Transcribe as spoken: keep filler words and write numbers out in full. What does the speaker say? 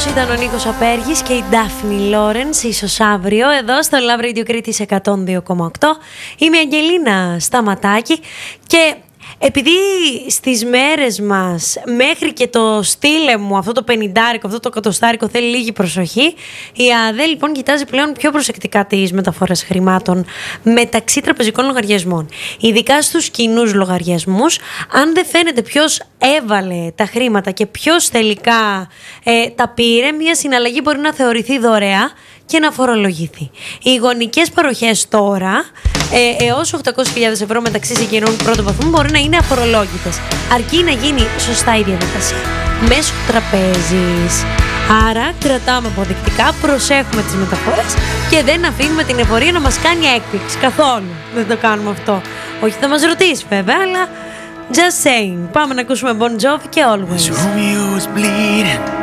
αυτός ήταν ο Νίκος Απέργης και η Ντάφνη Λόρενς, ίσως αύριο, εδώ στο Love Radio Κρήτης εκατόν δύο κόμμα οκτώ. Είμαι η Αγγελίνα Σταματάκη και επειδή στις μέρες μας μέχρι και το στήλε μου αυτό το πενηντάρικο, αυτό το εκατοστάρικο θέλει λίγη προσοχή, η ΑΔΕ λοιπόν κοιτάζει πλέον πιο προσεκτικά τις μεταφορές χρημάτων μεταξύ τραπεζικών λογαριασμών. Ειδικά στους κοινούς λογαριασμούς, αν δεν φαίνεται ποιος έβαλε τα χρήματα και ποιος τελικά ε, τα πήρε, μια συναλλαγή μπορεί να θεωρηθεί δωρεά και να φορολογηθεί. Οι γονικές παροχές τώρα ε, έως οκτακόσιες χιλιάδες ευρώ μεταξύ συγγενών πρώτου βαθμού μπορεί να είναι αφορολόγητες, αρκεί να γίνει σωστά η διαδικασία μέσω τραπέζης. Άρα κρατάμε αποδεικτικά, προσέχουμε τις μεταφορές και δεν αφήνουμε την εφορία να μας κάνει έκπληξη. Καθόλου δεν το κάνουμε αυτό. Όχι, θα μας ρωτήσει βέβαια, αλλά just saying. Πάμε να ακούσουμε Bon Jovi και Always.